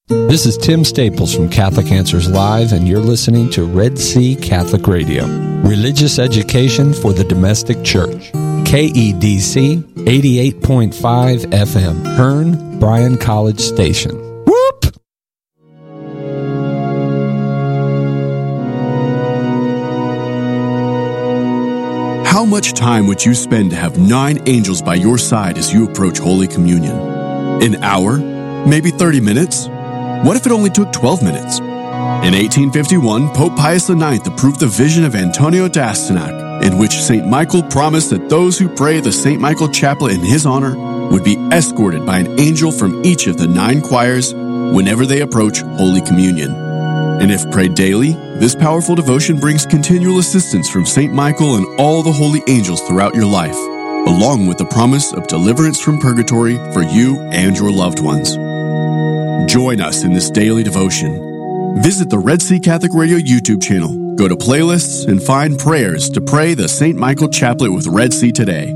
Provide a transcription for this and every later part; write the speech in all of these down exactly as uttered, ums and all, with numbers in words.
This is Tim Staples from Catholic Answers Live, and you're listening to Red Sea Catholic Radio. Religious education for the domestic church. K E D C eighty-eight point five F M, Hearn, Bryan College Station. Whoop! How much time would you spend to have nine angels by your side as you approach Holy Communion? An hour? Maybe thirty minutes? What if it only took twelve minutes? In eighteen fifty-one, Pope Pius the ninth approved the vision of Antonio d'Astyanac, in which Saint Michael promised that those who pray the Saint Michael Chaplet in his honor would be escorted by an angel from each of the nine choirs whenever they approach Holy Communion. And if prayed daily, this powerful devotion brings continual assistance from Saint Michael and all the holy angels throughout your life, along with the promise of deliverance from purgatory for you and your loved ones. Join us in this daily devotion. Visit the Red Sea Catholic Radio YouTube channel, go to playlists, and find prayers to pray the Saint Michael Chaplet with Red Sea today.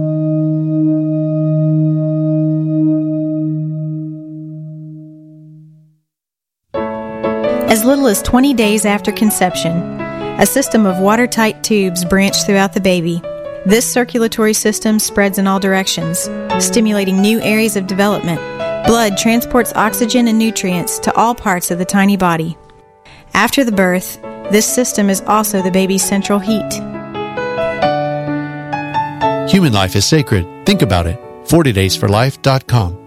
As little as twenty days after conception, a system of watertight tubes branch throughout the baby. This circulatory system spreads in all directions, stimulating new areas of development. Blood transports oxygen and nutrients to all parts of the tiny body. After the birth, this system is also the baby's central heat. Human life is sacred. Think about it. forty days for life dot com.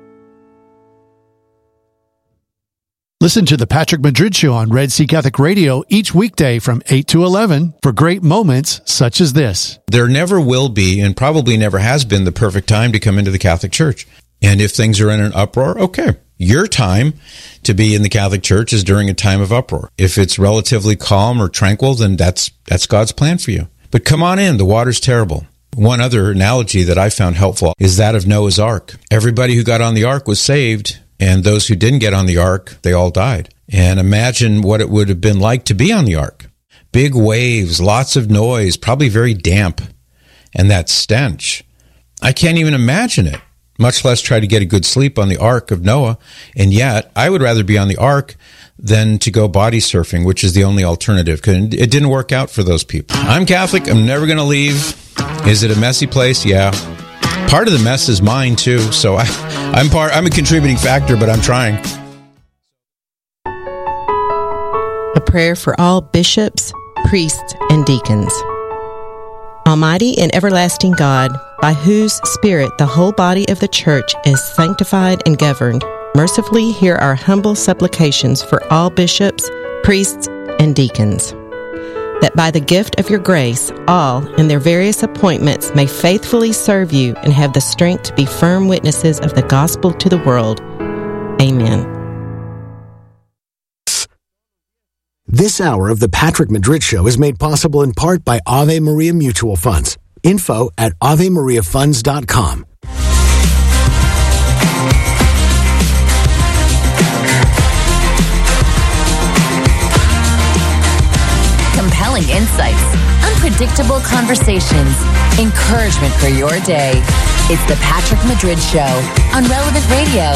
Listen to the Patrick Madrid Show on Red Sea Catholic Radio each weekday from eight to eleven for great moments such as this. There never will be, and probably never has been, the perfect time to come into the Catholic Church. And if things are in an uproar, okay. Your time to be in the Catholic Church is during a time of uproar. If it's relatively calm or tranquil, then that's that's God's plan for you. But come on in, the water's terrible. One other analogy that I found helpful is that of Noah's Ark. Everybody who got on the ark was saved, and those who didn't get on the ark, they all died. And imagine what it would have been like to be on the ark. Big waves, lots of noise, probably very damp, and that stench. I can't even imagine it, much less try to get a good sleep on the Ark of Noah. And yet, I would rather be on the Ark than to go body surfing, which is the only alternative, because it didn't work out for those people. I'm Catholic. I'm never going to leave. Is it a messy place? Yeah. Part of the mess is mine, too. So I, I'm part. I'm a contributing factor, but I'm trying. A prayer for all bishops, priests, and deacons. Almighty and everlasting God, by whose Spirit the whole body of the Church is sanctified and governed, mercifully hear our humble supplications for all bishops, priests, and deacons, that by the gift of your grace, all in their various appointments may faithfully serve you and have the strength to be firm witnesses of the gospel to the world. Amen. This hour of the Patrick Madrid Show is made possible in part by Ave Maria Mutual Funds. Info at ave maria funds dot com. Compelling insights, unpredictable conversations, encouragement for your day. It's the Patrick Madrid Show on Relevant Radio.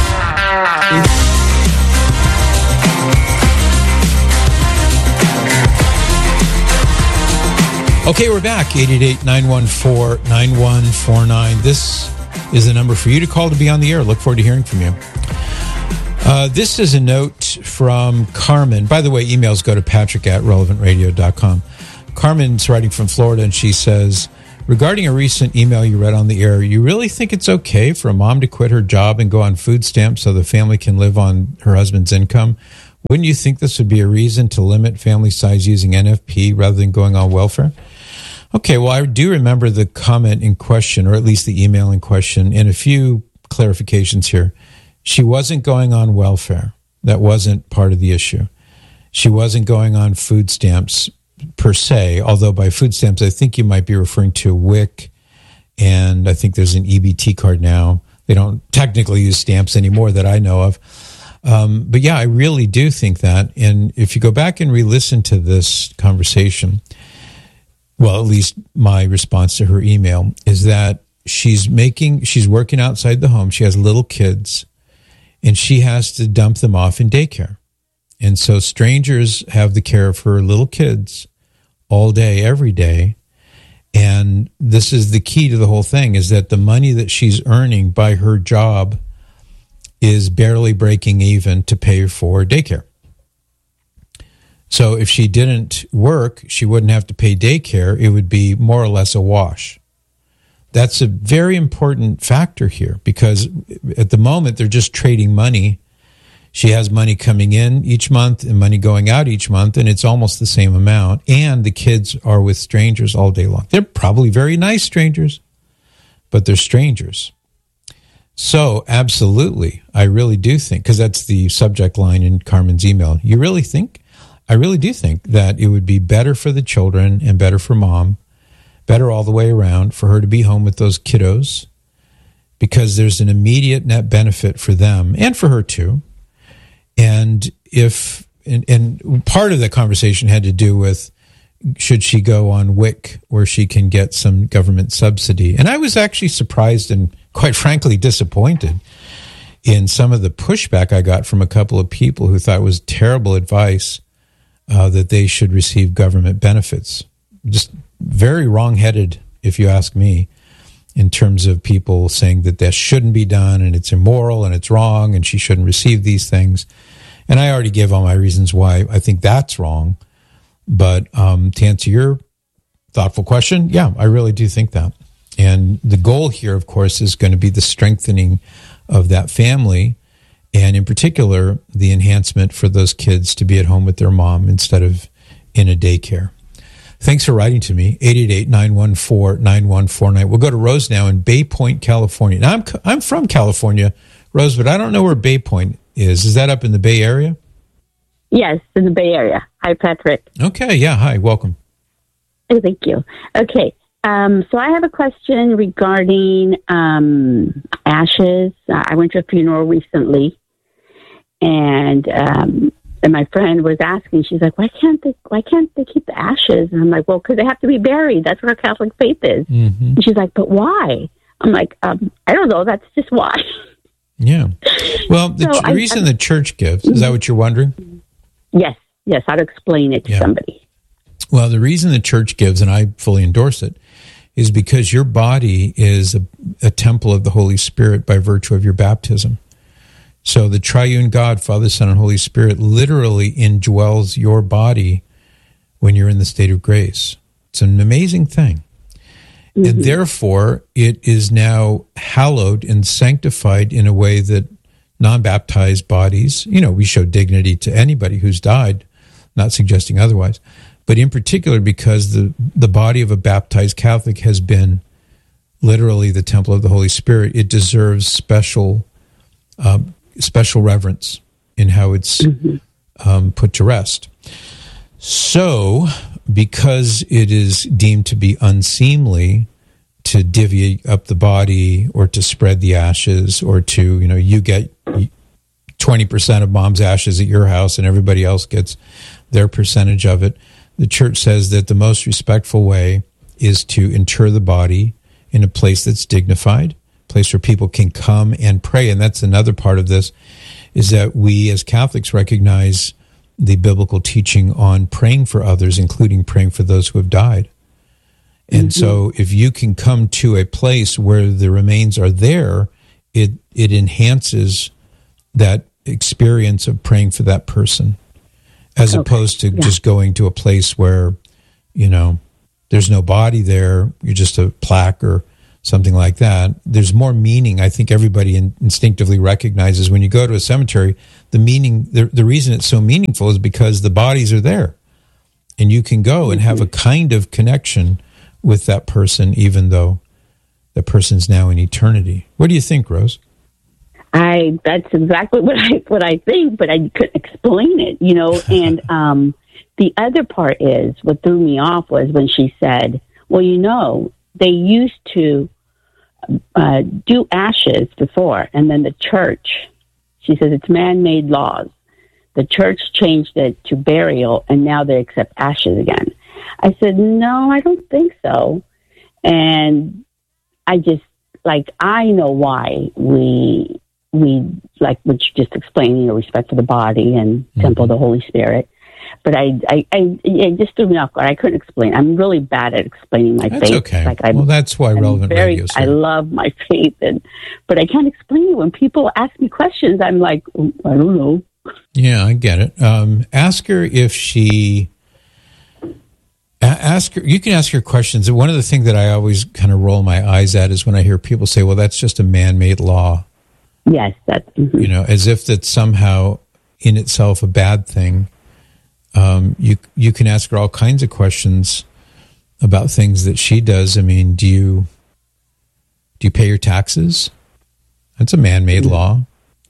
Okay, we're back. eight eight eight, nine one four, nine one four nine. This is the number for you to call to be on the air. Look forward to hearing from you. Uh, this is a note from Carmen. By the way, emails go to patrick at relevant radio dot com. Carmen's writing from Florida, and she says, regarding a recent email you read on the air, you really think it's okay for a mom to quit her job and go on food stamps so the family can live on her husband's income? Wouldn't you think this would be a reason to limit family size using N F P rather than going on welfare? Okay, well, I do remember the comment in question, or at least the email in question, and a few clarifications here. She wasn't going on welfare. That wasn't part of the issue. She wasn't going on food stamps per se, although by food stamps, I think you might be referring to W I C, and I think there's an E B T card now. They don't technically use stamps anymore that I know of. Um, but yeah, I really do think that. And if you go back and re-listen to this conversation, well, at least my response to her email is that she's making, she's working outside the home. She has little kids, and she has to dump them off in daycare. And so strangers have the care of her little kids all day, every day. And this is the key to the whole thing, is that the money that she's earning by her job is barely breaking even to pay for daycare. So if she didn't work, she wouldn't have to pay daycare. It would be more or less a wash. That's a very important factor here, because at the moment they're just trading money. She has money coming in each month and money going out each month, and it's almost the same amount. And the kids are with strangers all day long. They're probably very nice strangers, but they're strangers. So absolutely, I really do think, because that's the subject line in Carmen's email, you really think, I really do think that it would be better for the children and better for mom, better all the way around, for her to be home with those kiddos, because there's an immediate net benefit for them and for her too. And if, and, and part of the conversation had to do with, should she go on W I C, where she can get some government subsidy? And I was actually surprised and quite frankly disappointed in some of the pushback I got from a couple of people who thought it was terrible advice uh, that they should receive government benefits. Just very wrong-headed, if you ask me, in terms of people saying that that shouldn't be done and it's immoral and it's wrong and she shouldn't receive these things. And I already gave all my reasons why I think that's wrong. But um, to answer your thoughtful question, yeah, I really do think that. And the goal here, of course, is going to be the strengthening of that family, and in particular, the enhancement for those kids to be at home with their mom instead of in a daycare. Thanks for writing to me, eight eight eight, nine one four, nine one four nine. We'll go to Rose now in Bay Point, California. Now, I'm I'm from California, Rose, but I don't know where Bay Point is. Is that up in the Bay Area? Yes, in the Bay Area. Hi, Patrick. Okay, yeah, hi, welcome. Oh, thank you. Okay, um, so I have a question regarding um, ashes. Uh, I went to a funeral recently, and um, and my friend was asking, she's like, why can't they, why can't they keep the ashes? And I'm like, well, because they have to be buried. That's what our Catholic faith is. Mm-hmm. And she's like, but why? I'm like, um, I don't know. That's just why. Yeah. Well, the, so the I, reason I, the church gives, is that what you're wondering? Yes. Yes. How to explain it to yeah. somebody. Well, the reason the church gives, and I fully endorse it, is because your body is a, a temple of the Holy Spirit by virtue of your baptism. So the triune God, Father, Son, and Holy Spirit literally indwells your body when you're in the state of grace. It's an amazing thing. Mm-hmm. And therefore, it is now hallowed and sanctified in a way that non-baptized bodies, you know, we show dignity to anybody who's died, not suggesting otherwise, but in particular because the, the body of a baptized Catholic has been literally the temple of the Holy Spirit, it deserves special um, special reverence in how it's mm-hmm. um, put to rest. So, because it is deemed to be unseemly to divvy up the body or to spread the ashes, or to, you know, you get twenty percent of mom's ashes at your house and everybody else gets their percentage of it, the church says that the most respectful way is to inter the body in a place that's dignified, place where people can come and pray. And that's another part of this, is that we as Catholics recognize the biblical teaching on praying for others, including praying for those who have died. And mm-hmm. so if you can come to a place where the remains are there, it it enhances that experience of praying for that person, as okay. opposed to yeah. just going to a place where, you know, there's no body there, you're just a plaque or something like that. There's more meaning. I think everybody in, instinctively recognizes when you go to a cemetery, the meaning, the, the reason it's so meaningful is because the bodies are there. And you can go and have a kind of connection with that person, even though the person's now in eternity. What do you think, Rose? I that's exactly what I what I think, but I couldn't explain it, you know. And um, the other part is, what threw me off was when she said, well, you know, they used to uh, do ashes before, and then the church, she says, it's man-made laws. The church changed it to burial, and now they accept ashes again. I said, no, I don't think so. And I just, like, I know why we we, like what you just explained, you know, respect for the body and mm-hmm. temple of the Holy Spirit. But I, I, I, it just threw me off guard. I couldn't explain. I'm really bad at explaining my that's faith. Okay. Like I'm, well, that's why I'm relevant very, radio. I love my faith, and but I can't explain it. When people ask me questions, I'm like, oh, I don't know. Yeah, I get it. Um, ask her if she. Ask her. You can ask her questions. One of the things that I always kind of roll my eyes at is when I hear people say, "Well, that's just a man-made law." Yes, that's mm-hmm. you know, as if that's somehow in itself a bad thing. Um, you you can ask her all kinds of questions about things that she does. I mean, do you do you pay your taxes? That's a man-made mm-hmm. law.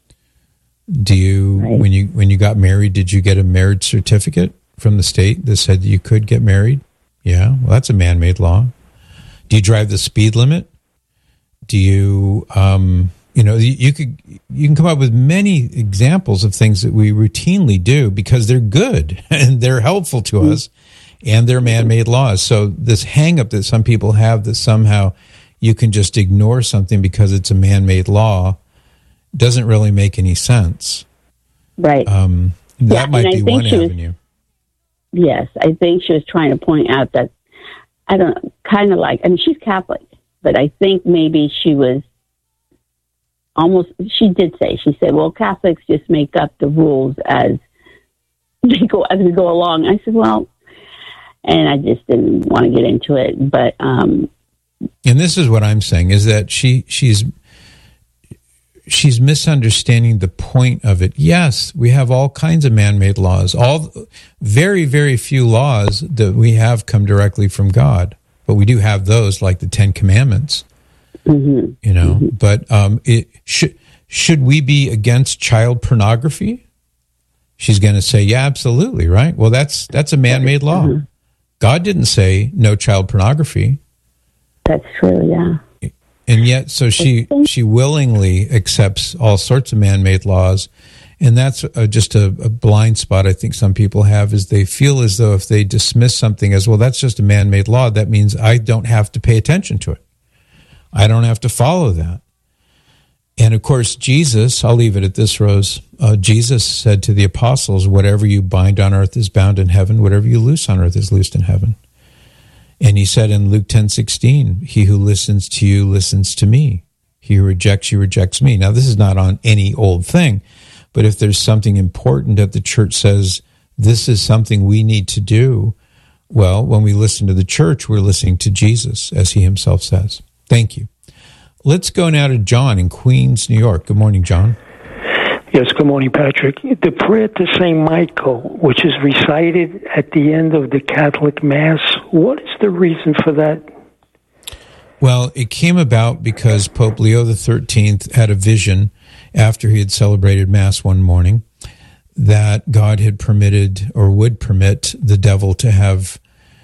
Do you right. when you when you got married, did you get a marriage certificate from the state that said you could get married? Yeah, well, that's a man-made law. Do you drive the speed limit? Do you um, You know, you, you could you can come up with many examples of things that we routinely do because they're good and they're helpful to mm-hmm. us, and they're man-made laws. So this hang-up that some people have that somehow you can just ignore something because it's a man-made law doesn't really make any sense. Right. Um, that yeah, might be one avenue. Was, yes, I think she was trying to point out that, I don't know, kind of like, I mean, she's Catholic, but I think maybe she was almost, she did say, she said, well, Catholics just make up the rules as they go, as we go along. I said, well, and I just didn't want to get into it, but, um, and this is what I'm saying is that she, she's, she's misunderstanding the point of it. Yes, we have all kinds of man-made laws. All very, very few laws that we have come directly from God, but we do have those, like the Ten Commandments. Mm-hmm. You know, mm-hmm. but um, it should should we be against child pornography? She's going to say, yeah, absolutely, right? Well, that's that's a man-made law. Mm-hmm. God didn't say no child pornography. That's true, yeah. And yet, so she she willingly accepts all sorts of man-made laws, and that's uh, just a, a blind spot I think some people have, is they feel as though if they dismiss something as, well, that's just a man-made law, that means I don't have to pay attention to it. I don't have to follow that. And of course, Jesus, I'll leave it at this, Rose, uh, Jesus said to the apostles, whatever you bind on earth is bound in heaven, whatever you loose on earth is loosed in heaven. And he said in Luke ten sixteen, he who listens to you listens to me. He who rejects you rejects me. Now, this is not on any old thing, but if there's something important that the church says, this is something we need to do, well, when we listen to the church, we're listening to Jesus, as he himself says. Thank you. Let's go now to John in Queens, New York. Good morning, John. Yes, good morning, Patrick. The prayer to Saint Michael, which is recited at the end of the Catholic Mass, what is the reason for that? Well, it came about because Pope Leo the thirteenth had a vision after he had celebrated Mass one morning that God had permitted or would permit the devil to have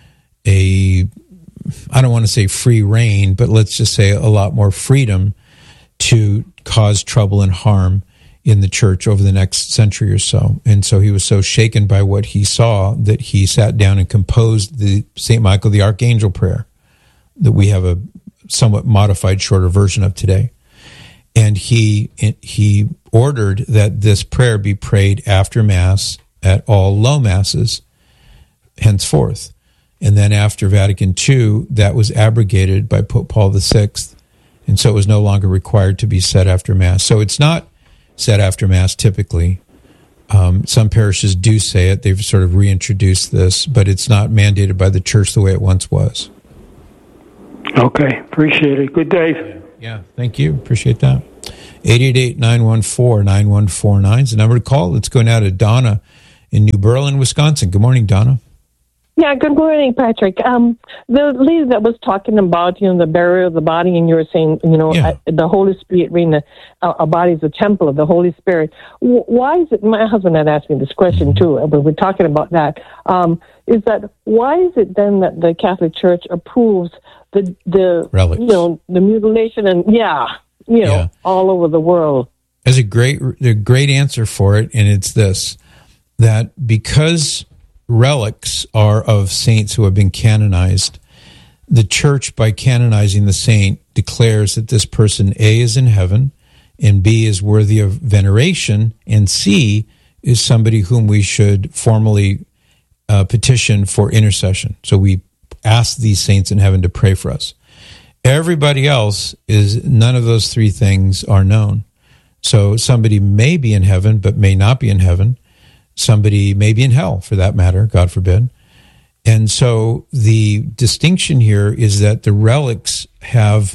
a, I don't want to say free reign, but let's just say a lot more freedom to cause trouble and harm in the church over the next century or so. And so he was so shaken by what he saw that he sat down and composed the Saint Michael the Archangel prayer that we have a somewhat modified, shorter version of today. And he he ordered that this prayer be prayed after Mass at all low Masses henceforth. And then after Vatican Two, that was abrogated by Pope Paul the Sixth, and so it was no longer required to be said after Mass. So it's not said after Mass typically. Um, some parishes do say it. They've sort of reintroduced this, but it's not mandated by the Church the way it once was. Okay, appreciate it. Good day. Yeah, thank you. Appreciate that. eight eight eight, nine one four, nine one four nine is the number to call. Let's go now to Donna in New Berlin, Wisconsin. Good morning, Donna. Yeah, good morning, Patrick. Um, the lady that was talking about, you know, the burial of the body, and you were saying, you know, yeah. uh, the Holy Spirit, being the, uh, our body is a temple of the Holy Spirit. W- why is it, my husband had asked me this question too, but we're talking about that, um, is that why is it then that the Catholic Church approves the, the relics, you know, the mutilation and, yeah, you know, yeah. all over the world? There's a great, a great answer for it, and it's this, that because relics are of saints who have been canonized, the church, by canonizing the saint, declares that this person, A, is in heaven, and B, is worthy of veneration, and C, is somebody whom we should formally uh, petition for intercession. So we ask these saints in heaven to pray for us. Everybody else is, none of those three things are known. So somebody may be in heaven, but may not be in heaven. Somebody may be in hell, for that matter, God forbid. And so the distinction here is that the relics have,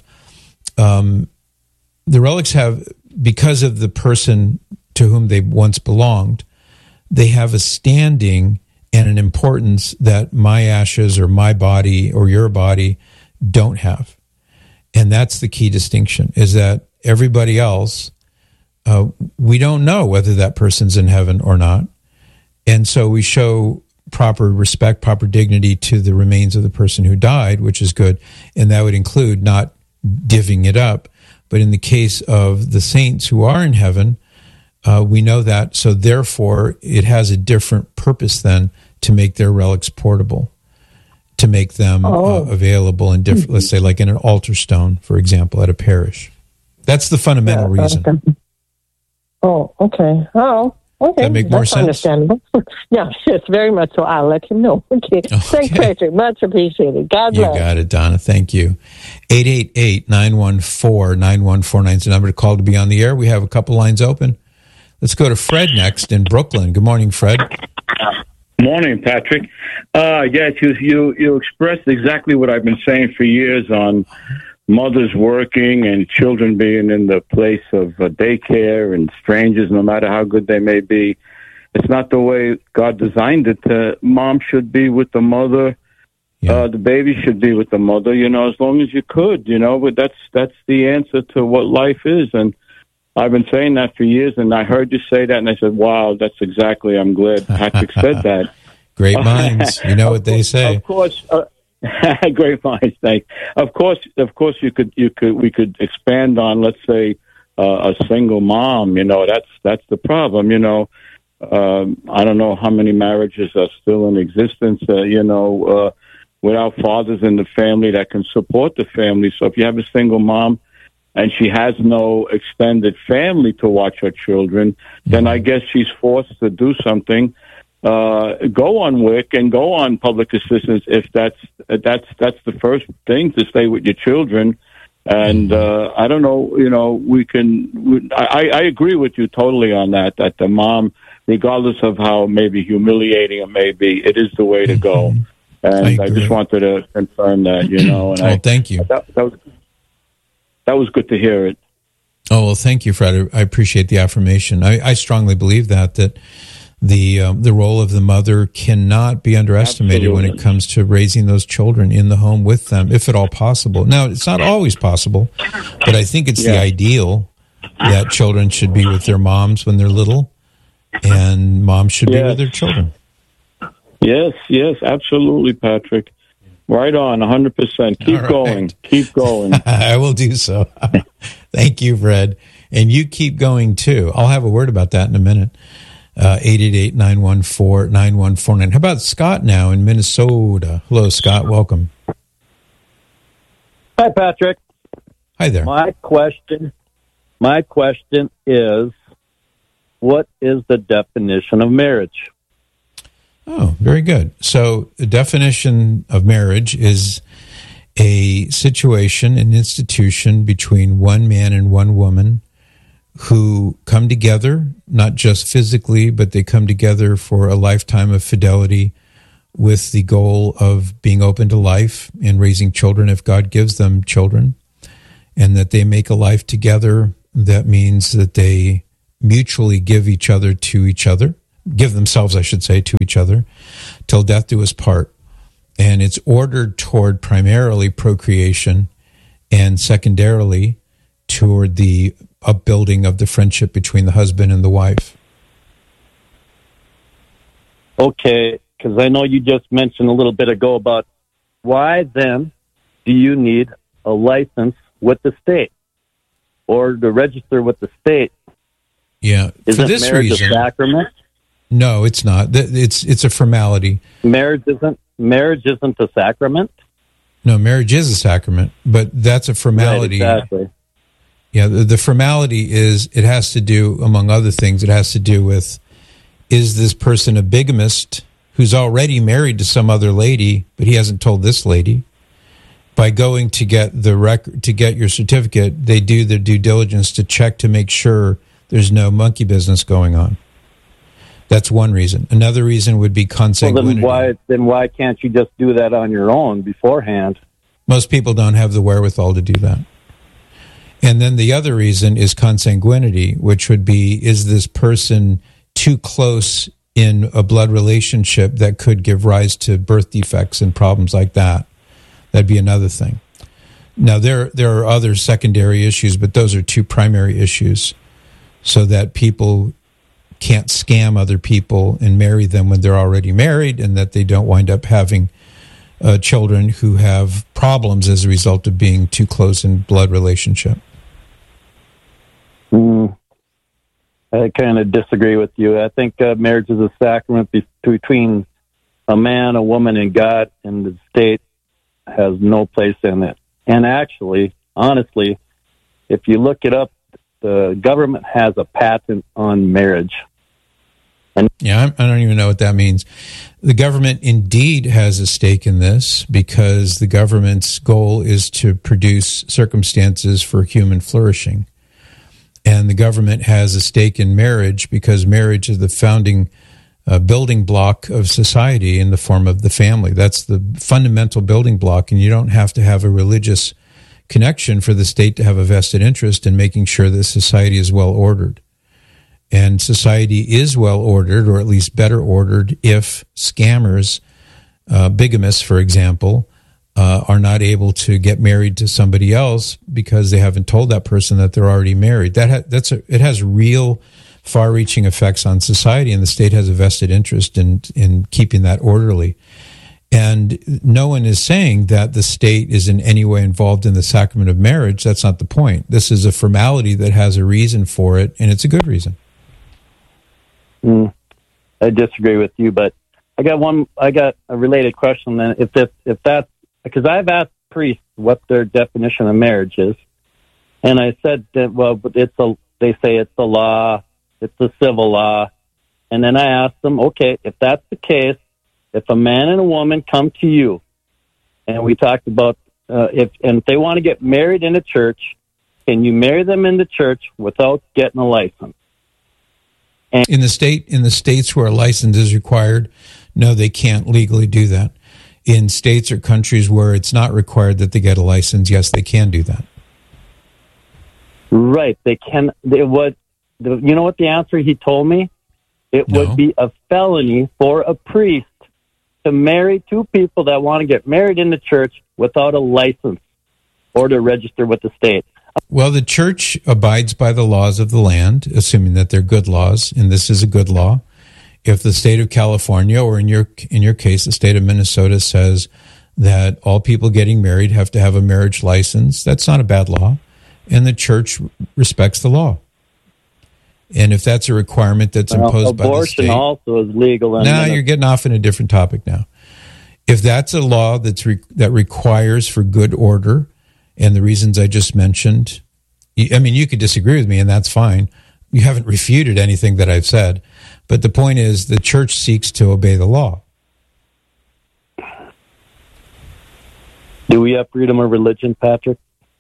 um, the relics have, because of the person to whom they once belonged, they have a standing and an importance that my ashes or my body or your body don't have. And that's the key distinction, is that everybody else, uh, we don't know whether that person's in heaven or not. And so we show proper respect, proper dignity to the remains of the person who died, which is good. And that would include not divvying it up. But in the case of the saints who are in heaven, uh, we know that. So therefore, it has a different purpose then to make their relics portable, to make them oh. uh, available in different, mm-hmm. let's say like in an altar stone, for example, at a parish. That's the fundamental yeah, reason. Okay. Oh, okay. Oh, okay. Does that make more That's sense? Understandable. Yeah, yes, very much so. I'll let him know. Okay. okay. Thanks, Patrick. Much appreciated. God bless. You got it, Donna. Thank you. eight eight eight, nine one four, nine one four nine is the number to call to be on the air. We have a couple lines open. Let's go to Fred next in Brooklyn. Good morning, Fred. Morning, Patrick. Uh, yes, you, you you expressed exactly what I've been saying for years on mothers working and children being in the place of uh, daycare and strangers, no matter how good they may be. It's not the way God designed it. Uh, mom should be with the mother. Yeah. Uh, the baby should be with the mother, you know, as long as you could, you know, but that's that's the answer to what life is. And I've been saying that for years, and I heard you say that, and I said, wow, that's exactly, I'm glad Patrick said that. Great minds. You know what they say. Of course. Uh, great minds, thanks. Of course, of course, you could, you could, we could expand on, let's say, uh, a single mom, you know, that's, that's the problem, you know. Um, I don't know how many marriages are still in existence, uh, you know, uh, without fathers in the family that can support the family. So if you have a single mom, and she has no extended family to watch her children, then I guess she's forced to do something. Uh, go on W I C and go on public assistance if that's that's that's the first thing, to stay with your children. And uh, I don't know, you know, we can. We, I, I agree with you totally on that. That the mom, regardless of how maybe humiliating it may be, it is the way to go. And I, I just wanted to confirm that, you know. And oh, I, thank you. That, that was. That was good to hear it. Oh, well, thank you, Fred. I appreciate the affirmation. I, I strongly believe that, that the um, the role of the mother cannot be underestimated Absolutely. When it comes to raising those children in the home with them, if at all possible. Now, it's not always possible, but I think it's yeah. the ideal that children should be with their moms when they're little, and moms should yes. be with their children. Yes, yes, absolutely, Patrick. Right on, one hundred percent. Keep right. going. Keep going. I will do so. Thank you, Fred. And you keep going, too. I'll have a word about that in a minute. Uh, eight eight eight, nine one four, nine one four nine. How about Scott now in Minnesota? Hello, Scott. Welcome. Hi, Patrick. Hi there. My question, my question is, what is the definition of marriage? Oh, very good. So the definition of marriage is a situation, an institution between one man and one woman who come together, not just physically, but they come together for a lifetime of fidelity with the goal of being open to life and raising children if God gives them children, and that they make a life together. That means that they mutually give each other to each other. give themselves, I should say, to each other, till death do us part. And it's ordered toward primarily procreation and secondarily toward the upbuilding of the friendship between the husband and the wife. Okay, because I know you just mentioned a little bit ago about why then do you need a license with the state or to register with the state? Yeah, Isn't for this marriage reason, a sacrament? No, it's not. It's it's a formality. Marriage isn't marriage isn't a sacrament? No, marriage is a sacrament, but that's a formality. Right, exactly. Yeah, the, the formality is, it has to do, among other things, it has to do with, is this person a bigamist who's already married to some other lady, but he hasn't told this lady? By going to get the record, to get your certificate, they do their due diligence to check to make sure there's no monkey business going on. That's one reason. Another reason would be consanguinity. Well, then why, then why can't you just do that on your own beforehand? Most people don't have the wherewithal to do that. And then the other reason is consanguinity, which would be, is this person too close in a blood relationship that could give rise to birth defects and problems like that? That'd be another thing. Now, there there are other secondary issues, but those are two primary issues, so that people can't scam other people and marry them when they're already married, and that they don't wind up having uh, children who have problems as a result of being too close in blood relationship. Mm, I kind of disagree with you. I think uh, marriage is a sacrament be- between a man, a woman, and God, and the state has no place in it. And actually, honestly, if you look it up, the government has a patent on marriage. And yeah, I don't even know what that means. The government indeed has a stake in this, because the government's goal is to produce circumstances for human flourishing. And the government has a stake in marriage because marriage is the founding uh, building block of society in the form of the family. That's the fundamental building block, and you don't have to have a religious connection for the state to have a vested interest in making sure that society is well ordered. And society is well ordered, or at least better ordered, if scammers, uh, bigamists, for example, uh, are not able to get married to somebody else because they haven't told that person that they're already married. That ha- that's a, it has real far-reaching effects on society, and the state has a vested interest in in keeping that orderly. And no one is saying that the state is in any way involved in the sacrament of marriage. That's not the point. This is a formality that has a reason for it, and it's a good reason. Mm, I disagree with you, but I got one. I got a related question. Then, if this, if that's because I've asked priests what their definition of marriage is, and I said that well, it's a. They say it's the law, it's the civil law, and then I asked them, okay, if that's the case, if a man and a woman come to you, and we talked about uh, if and if they want to get married in a church, can you marry them in the church without getting a license? And in the state, in the states where a license is required, no, they can't legally do that. In states or countries where it's not required that they get a license, yes, they can do that. Right, they can. They would. The, you know what the answer he told me? It No. would be a felony for a priest to marry two people that want to get married in the church without a license or to register with the state. Well, the church abides by the laws of the land, assuming that they're good laws, and this is a good law. If the state of California, or in your in your case, the state of Minnesota, says that all people getting married have to have a marriage license, that's not a bad law, and the church respects the law. And if that's a requirement that's Well, imposed by the state, abortion also is legal. in now Minnesota. you're getting off in a different topic now. If that's a law that's re- that requires for good order, and the reasons I just mentioned, I mean, you could disagree with me, and that's fine. You haven't refuted anything that I've said. But the point is, the church seeks to obey the law. Do we have freedom of religion, Patrick?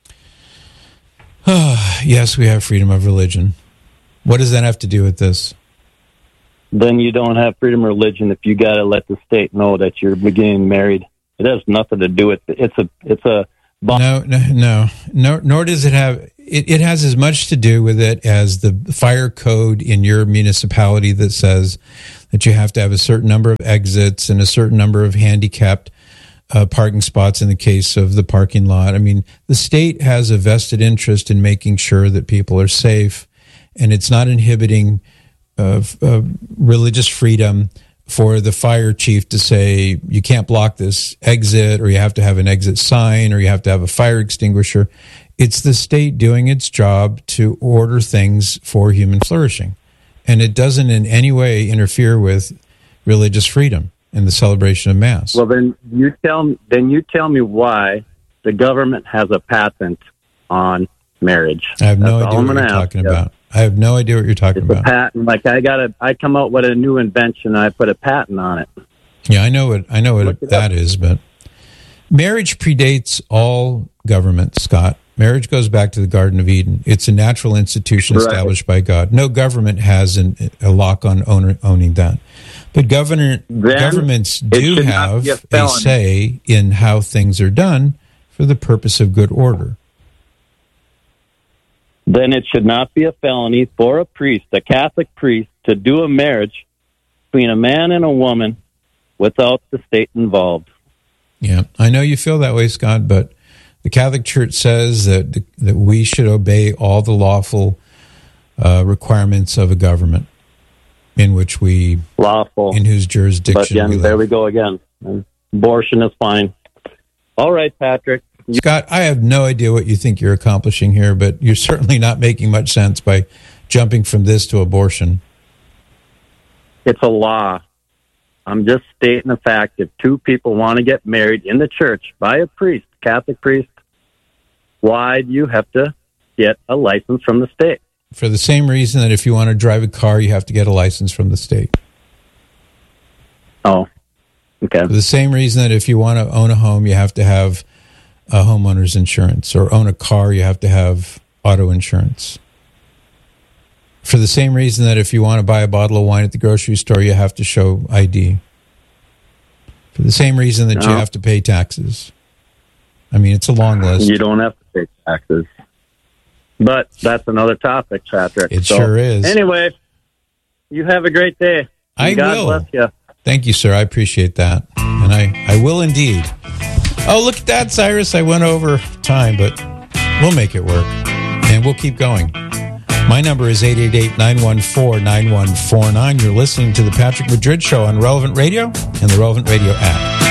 Yes, we have freedom of religion. What does that have to do with this? Then you don't have freedom of religion if you got to let the state know that you're getting married. It has nothing to do with it. It's a it's a No, no, no, no. Nor does it have. It, it has as much to do with it as the fire code in your municipality that says that you have to have a certain number of exits and a certain number of handicapped uh, parking spots in the case of the parking lot. I mean, the state has a vested interest in making sure that people are safe, and it's not inhibiting uh, uh, religious freedom for the fire chief to say you can't block this exit, or you have to have an exit sign, or you have to have a fire extinguisher. It's the state doing its job to order things for human flourishing. And it doesn't in any way interfere with religious freedom and the celebration of Mass. Well, then you tell me, then you tell me why the government has a patent on marriage. I have no That's idea what you're talking about. I have no idea what you're talking it's about. A patent. Like I got a, I come out with a new invention, and I put a patent on it. Yeah, I know what I know what that is, but marriage predates all government, Scott. Marriage goes back to the Garden of Eden. It's a natural institution Right. established by God. No government has an, a lock on owner, owning that. But governor, Then governments it do should not have be a a felony. say in how things are done for the purpose of good order. Then it should not be a felony for a priest, a Catholic priest, to do a marriage between a man and a woman without the state involved. Yeah, I know you feel that way, Scott, but the Catholic Church says that that we should obey all the lawful uh, requirements of a government in which we lawful in whose jurisdiction But again, we live. there we go again. Abortion is fine. All right, Patrick. Scott, I have no idea what you think you're accomplishing here, but you're certainly not making much sense by jumping from this to abortion. It's a law. I'm just stating the fact if two people want to get married in the church by a priest, Catholic priest, why do you have to get a license from the state? For the same reason that if you want to drive a car, you have to get a license from the state. Oh, okay. For the same reason that if you want to own a home, you have to have a homeowner's insurance, or own a car, you have to have auto insurance. For the same reason that if you want to buy a bottle of wine at the grocery store, you have to show I D. For the same reason that No. you have to pay taxes. I mean, it's a long list. You don't have to pay taxes. But that's another topic, Patrick. It So, sure is. Anyway, you have a great day. I God will. bless you. Thank you, sir. I appreciate that. And I, I will indeed. Oh, look at that, Cyrus. I went over time, but we'll make it work. And we'll keep going. My number is eight eight eight, nine one four, nine one four nine. You're listening to the Patrick Madrid Show on Relevant Radio and the Relevant Radio app.